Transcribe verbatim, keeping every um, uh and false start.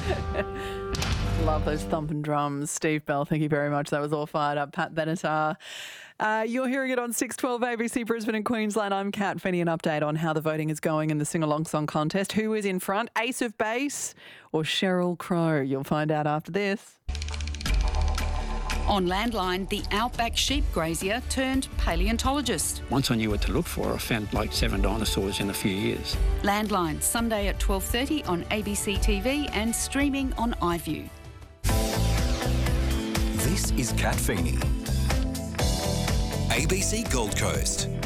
Love those thumping drums. Steve Bell, thank you very much. That was all fired up. Pat Benatar. Uh, you're hearing it on six twelve A B C Brisbane and Queensland. I'm Kat Finney. An update on how the voting is going in the sing-along song contest. Who is in front, Ace of Base or Sheryl Crow? You'll find out after this. On Landline, the outback sheep grazier turned paleontologist. Once I knew what to look for, I found like seven dinosaurs in a few years. Landline, Sunday at twelve thirty on A B C T V and streaming on iView. This is Kat Finney, A B C Gold Coast.